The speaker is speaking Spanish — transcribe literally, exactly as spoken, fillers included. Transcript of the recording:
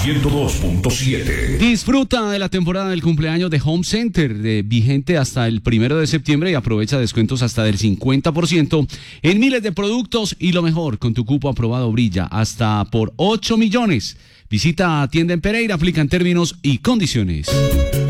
ciento dos punto siete. Disfruta de la temporada del cumpleaños de Home Center, de, vigente hasta el primero de septiembre, y aprovecha descuentos hasta del cincuenta por ciento en miles de productos, y lo mejor, con tu cupo aprobado brilla hasta por ocho millones. Visita Tienda en Pereira, aplican términos y condiciones.